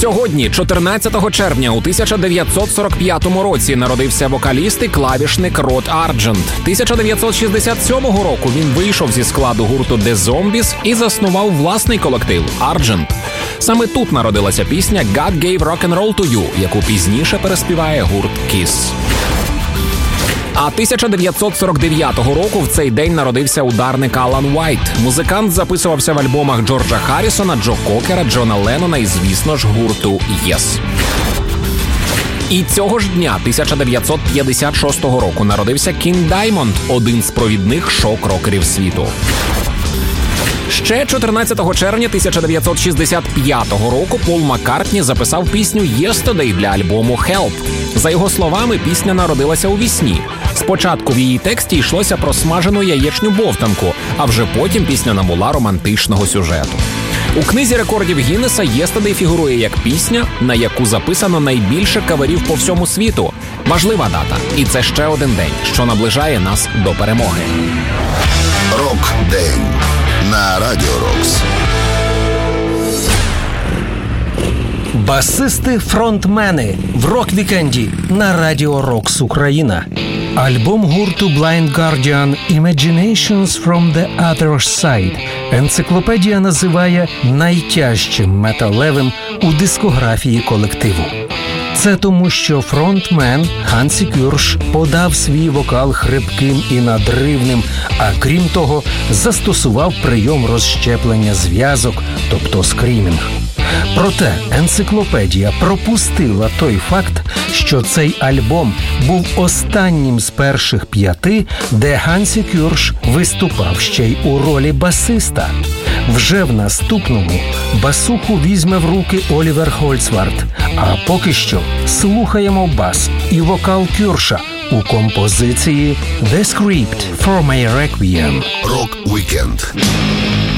Сьогодні, 14 червня у 1945 році, народився вокаліст і клавішник Род Арджент. 1967 року він вийшов зі складу гурту The Zombies і заснував власний колектив Argent. Саме тут народилася пісня «God Gave Rock'n'Roll to You», яку пізніше переспіває гурт Kiss. А 1949 року в цей день народився ударник Алан Уайт. Музикант записувався в альбомах Джорджа Харрісона, Джо Кокера, Джона Леннона і, звісно ж, гурту Yes. І цього ж дня, 1956 року, народився Кінг Даймонд, один з провідних шок-рокерів світу. Ще 14 червня 1965 року Пол Маккартні записав пісню «Yesterday» для альбому «Help». За його словами, пісня народилася у вісні. Спочатку в її тексті йшлося про смажену яєчню бовтанку, а вже потім пісня набула романтичного сюжету. У книзі рекордів Гіннеса «Yesterday» фігурує як пісня, на яку записано найбільше каверів по всьому світу. Важлива дата. І це ще один день, що наближає нас до перемоги. Рок-день на Радіо Рокс. Басисти-фронтмени в рок-вікенді на Радіо Рокс Україна. Альбом гурту Blind Guardian «Imaginations from the Other Side» енциклопедія називає найтяжчим металевим у дискографії колективу. Це тому, що фронтмен Хансі Кюрш подав свій вокал хрипким і надривним, а крім того, застосував прийом розщеплення зв'язок, тобто скрімінг. Проте енциклопедія пропустила той факт, що цей альбом був останнім з перших 5, де Хансі Кюрш виступав ще й у ролі басиста. Вже в наступному басуху візьме в руки Олівер Хольцварт, а поки що слухаємо бас і вокал Кюрша у композиції «The Script for My Requiem». Рок-вікенд.